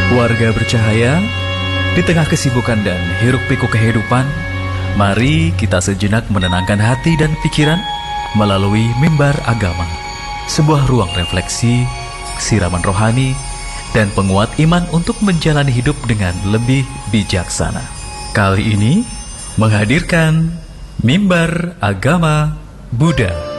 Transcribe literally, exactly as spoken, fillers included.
Warga bercahaya, di tengah kesibukan dan hiruk-pikuk kehidupan, mari kita sejenak menenangkan hati dan pikiran melalui mimbar agama. Sebuah ruang refleksi, siraman rohani, dan penguat iman untuk menjalani hidup dengan lebih bijaksana. Kali ini, menghadirkan Mimbar Agama Buddha.